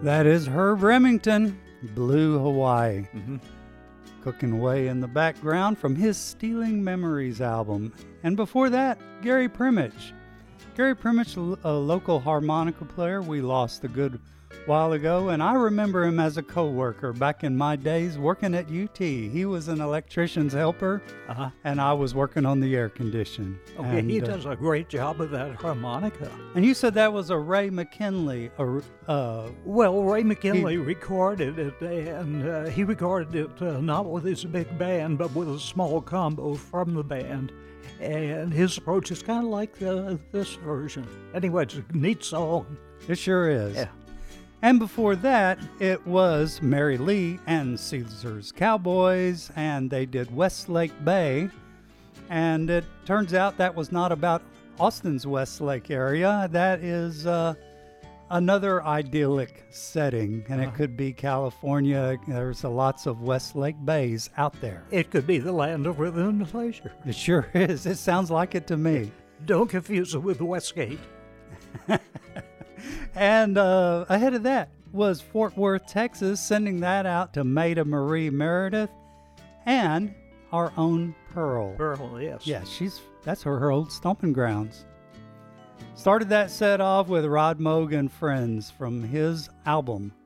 That is Herb Remington, Blue Hawaii. Mm-hmm. Cooking away in the background from his Stealing Memories album. And before that, Gary Primich. Gary Primich, a local harmonica player we lost a good while ago, and I remember him as a co-worker back in my days working at UT. He was an electrician's helper, and I was working on the air condition. Okay, and, he does a great job with that harmonica. And you said that was a Ray McKinley. Well, Ray McKinley recorded it, and he recorded it not with his big band, but with a small combo from the band. And his approach is kind of like this version. Anyway, it's a neat song. It sure is. Yeah. And before that, it was Mary Lee and Caesar's Cowboys, and they did Westlake Bay. And it turns out that was not about Austin's Westlake area. That is another idyllic setting, and it could be California. There's lots of Westlake Bays out there. It could be the land of rhythm and pleasure. It sure is. It sounds like it to me. Don't confuse it with Westgate. And ahead of that was Fort Worth, Texas, sending that out to Maida Marie Meredith and our own Pearl. Pearl, yes. Yes, that's her old stomping grounds. Started that set off with Rod Moog and Friends from his album,